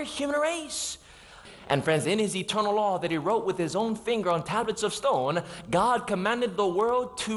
human race. And friends, in his eternal law that he wrote with his own finger on tablets of stone, God commanded the world to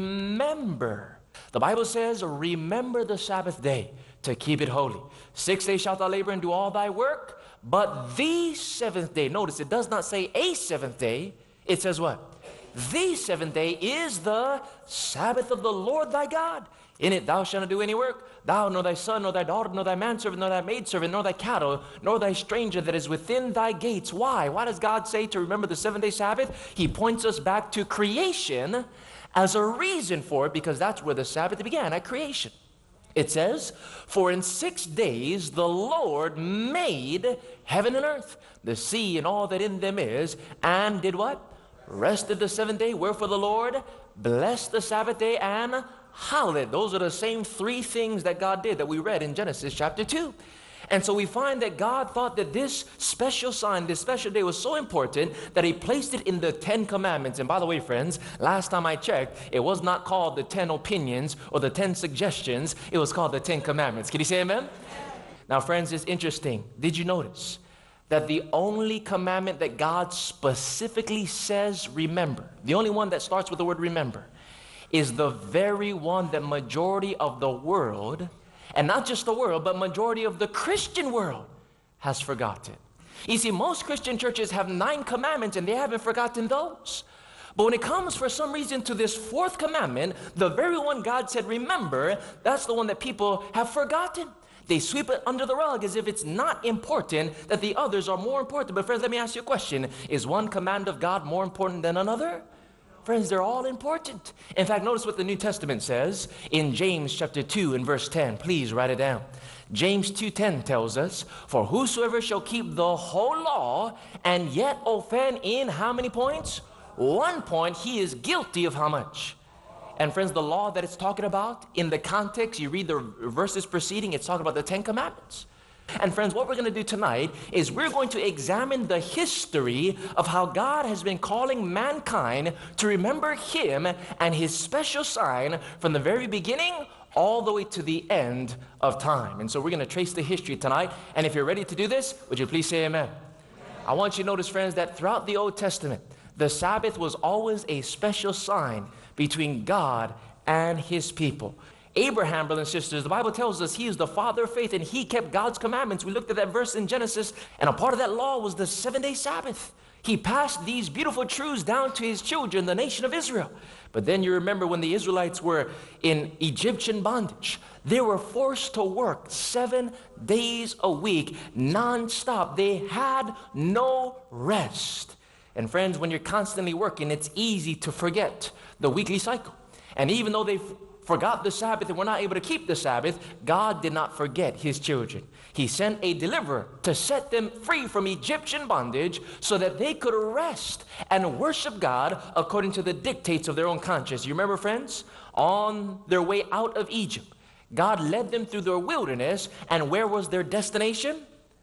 remember. The Bible says, remember the Sabbath day to keep it holy. 6 days shalt thou labor and do all thy work, but the seventh day, notice it does not say a seventh day, it says what? The seventh day is the Sabbath of the Lord thy God. In it thou shalt not do any work, thou, nor thy son, nor thy daughter, nor thy manservant, nor thy maidservant, nor thy cattle, nor thy stranger that is within thy gates. Why? Why does God say to remember the 7-day Sabbath? He points us back to creation as a reason for it, because that's where the Sabbath began, at creation. It says, for in 6 days the Lord made heaven and earth, the sea and all that in them is, and did what? Rested the 7th day. Wherefore the Lord blessed the Sabbath day and hallowed it. Those are the same 3 things that God did that we read in Genesis chapter 2. And so we find that God thought that this special sign, this special day was so important that he placed it in the 10 commandments. And by the way, friends, last time I checked, it was not called the 10 opinions or the 10 suggestions. It was called the 10 commandments. Can you say amen? Now, friends, it's interesting. Did you notice that the only commandment that God specifically says remember, the only one that starts with the word remember, is the very one that majority of the world, and not just the world, but majority of the Christian world has forgotten? You see, most Christian churches have 9 commandments and they haven't forgotten those. But when it comes for some reason to this 4th commandment, the very one God said remember, that's the one that people have forgotten. They sweep it under the rug as if it's not important, that the others are more important. But friends, let me ask you a question. Is one command of God more important than another? Friends, they're all important. In fact, notice what the New Testament says in James chapter 2 and verse 10. Please write it down. James 2:10 tells us, for whosoever shall keep the whole law and yet offend in how many points? 1 point, he is guilty of how much? And friends, the law that it's talking about, in the context, you read the verses preceding, it's talking about the 10 commandments. And friends, what we're going to do tonight is we're going to examine the history of how God has been calling mankind to remember him and his special sign from the very beginning all the way to the end of time. And so we're going to trace the history tonight. And if you're ready to do this, would you please say amen? I want you to notice, friends, that throughout the Old Testament, the Sabbath was always a special sign between God and his people. Abraham, brothers and sisters, the Bible tells us he is the father of faith and he kept God's commandments. We looked at that verse in Genesis, and a part of that law was the 7-day Sabbath. He passed these beautiful truths down to his children, the nation of Israel. But then you remember when the Israelites were in Egyptian bondage, they were forced to work 7 days a week, non-stop. They had no rest. And friends, when you're constantly working, it's easy to forget the weekly cycle. And even though they forgot the Sabbath and were not able to keep the Sabbath, God did not forget his children. He sent a deliverer to set them free from Egyptian bondage so that they could rest and worship God according to the dictates of their own conscience. You remember, friends, on their way out of Egypt, God led them through the wilderness, and where was their destination?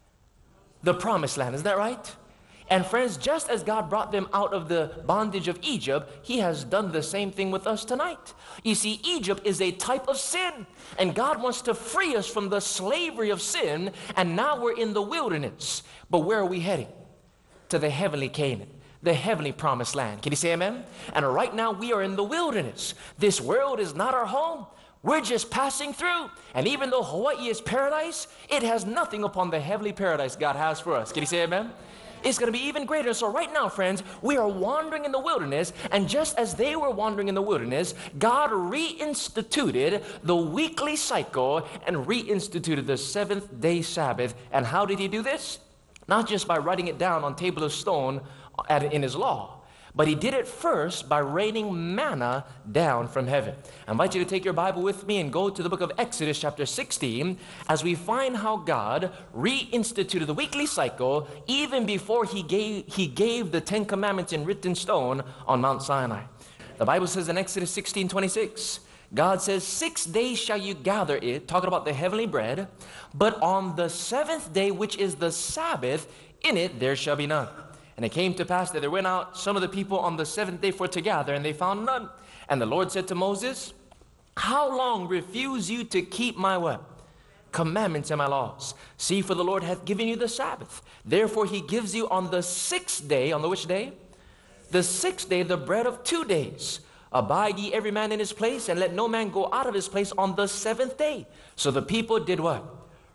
The promised land. Is that right? And friends, just as God brought them out of the bondage of Egypt, he has done the same thing with us tonight. You see, Egypt is a type of sin, and God wants to free us from the slavery of sin, and now we're in the wilderness. But where are we heading? To the heavenly Canaan, the heavenly promised land. Can you say amen? And right now we are in the wilderness. This world is not our home. We're just passing through. And even though Hawaii is paradise, it has nothing upon the heavenly paradise God has for us. Can you say amen? It's going to be even greater. So right now, friends, we are wandering in the wilderness, and just as they were wandering in the wilderness, God reinstituted the weekly cycle and reinstituted the 7th-day Sabbath. And how did he do this? Not just by writing it down on table of stone in his law, but he did it first by raining manna down from heaven. I invite you to take your Bible with me and go to the book of Exodus chapter 16 as we find how God reinstituted the weekly cycle even before he gave the 10 commandments in written stone on Mount Sinai. The Bible says in Exodus 16:26, God says, 6 days shall you gather it, talking about the heavenly bread, but on the 7th day, which is the Sabbath, in it there shall be none. And it came to pass that there went out some of the people on the 7th day for to gather, and they found none. And the Lord said to Moses, how long refuse you to keep my what? commandments and my laws. See, for the Lord hath given you the Sabbath. Therefore he gives you on the 6th day, on the which day? The 6th day, the bread of 2 days. Abide ye every man in his place, and let no man go out of his place on the 7th day. So the people did what?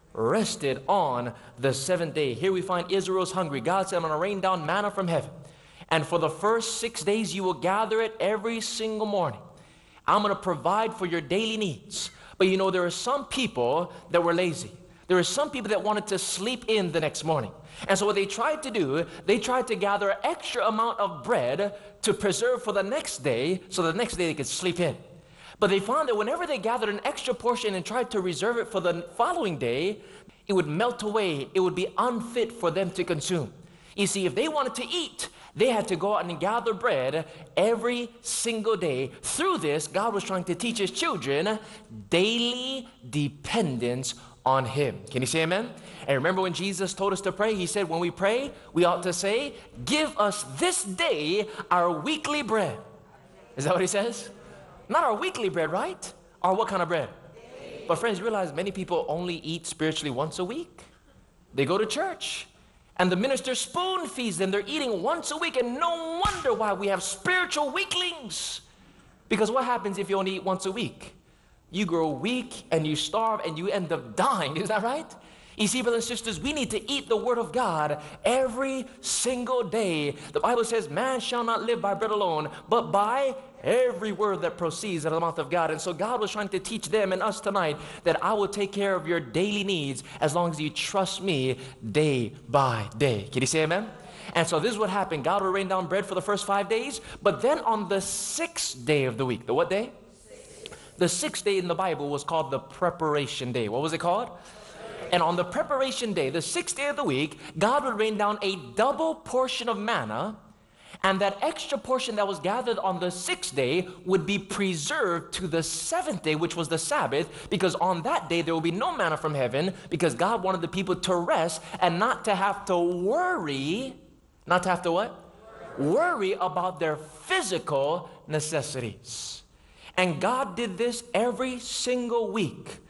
Rested on the 7th day. Here we find Israel's hungry. God said, I'm going to rain down manna from heaven. And for the first 6 days, you will gather it every single morning. I'm going to provide for your daily needs. But you know, there are some people that were lazy. There are some people that wanted to sleep in the next morning. And so what they tried to do, they tried to gather an extra amount of bread to preserve for the next day, so the next day they could sleep in. But they found that whenever they gathered an extra portion and tried to reserve it for the following day, it would melt away. It would be unfit for them to consume. You see, if they wanted to eat, they had to go out and gather bread every single day. Through this, God was trying to teach his children daily dependence on him. Can you say amen? And remember when Jesus told us to pray, he said when we pray, we ought to say, give us this day our weekly bread. Is that what he says? Not our weekly bread, right? Or what kind of bread? But friends, realize many people only eat spiritually once a week. They go to church, and the minister spoon feeds them. They're eating once a week, and no wonder why we have spiritual weaklings. Because what happens if you only eat once a week? You grow weak, and you starve, and you end up dying. Is that right? You see, brothers and sisters, we need to eat the Word of God every single day. The Bible says, man shall not live by bread alone, but by every word that proceeds out of the mouth of God. And so God was trying to teach them and us tonight that I will take care of your daily needs as long as you trust me day by day. Can you say amen? And so this is what happened. God will rain down bread for the first 5 days, but then on the 6th day of the week, the what day? The 6th day in the Bible was called the preparation day. What was it called? And on the preparation day, the 6th day of the week, God would rain down a double portion of manna, and that extra portion that was gathered on the 6th day would be preserved to the 7th day, which was the Sabbath, because on that day there will be no manna from heaven, because God wanted the people to rest and not to have to worry. Not to have to what? Worry about their physical necessities. And God did this every single week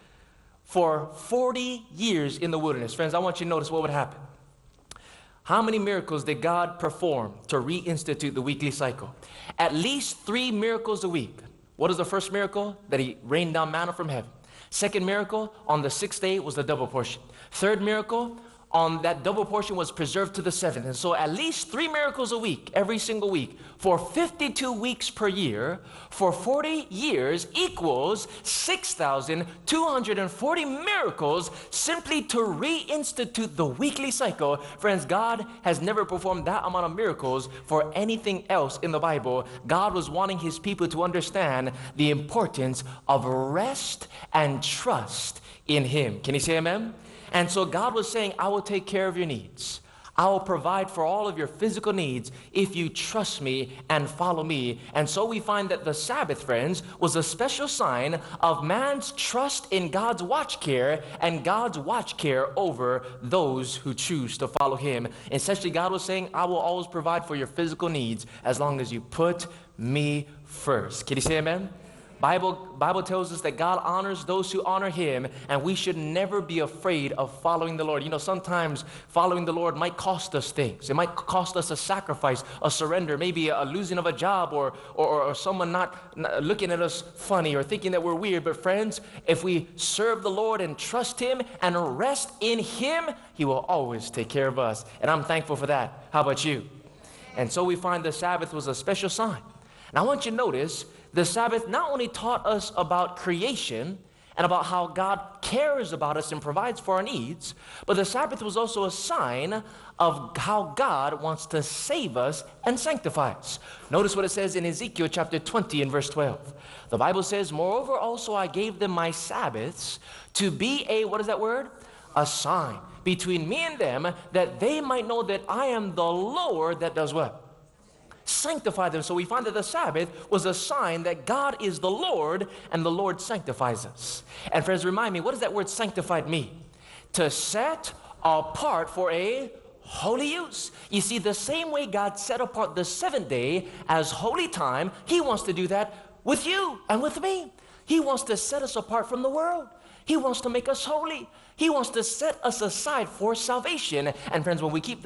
for 40 years in the wilderness. Friends, I want you to notice what would happen. How many miracles did God perform to reinstitute the weekly cycle? At least 3 miracles a week. What is the first miracle? That he rained down manna from heaven. Second miracle, on the 6th day, was the double portion. Third miracle, on that double portion was preserved to the 7th. And so at least 3 miracles a week, every single week, for 52 weeks per year, for 40 years equals 6,240 miracles simply to reinstitute the weekly cycle. Friends, God has never performed that amount of miracles for anything else in the Bible. God was wanting his people to understand the importance of rest and trust in him. Can you say amen? And so God was saying, I will take care of your needs. I will provide for all of your physical needs if you trust me and follow me. And so we find that the Sabbath, friends, was a special sign of man's trust in God's watch care and God's watch care over those who choose to follow him. Essentially, God was saying, I will always provide for your physical needs as long as you put me first. Can you say amen? Bible tells us that God honors those who honor him, and we should never be afraid of following the Lord. You know, sometimes following the Lord might cost us things. It might cost us a sacrifice, a surrender, maybe a losing of a job, or someone not looking at us funny or thinking that we're weird. But friends, if we serve the Lord and trust him and rest in him, he will always take care of us. And I'm thankful for that. How about you? And so we find the Sabbath was a special sign. And I want you to notice, the Sabbath not only taught us about creation and about how God cares about us and provides for our needs, but the Sabbath was also a sign of how God wants to save us and sanctify us. Notice what it says in Ezekiel chapter 20 and verse 12. The Bible says, moreover also I gave them my Sabbaths to be a, what is that word? A sign between me and them, that they might know that I am the Lord that does what? Sanctify them. So we find that the Sabbath was a sign that God is the Lord and the Lord sanctifies us. And friends, remind me, what does that word sanctified mean? To set apart for a holy use. You see, the same way God set apart the 7th day as holy time, he wants to do that with you and with me. He wants to set us apart from the world. He wants to make us holy. He wants to set us aside for salvation. And friends, when we keep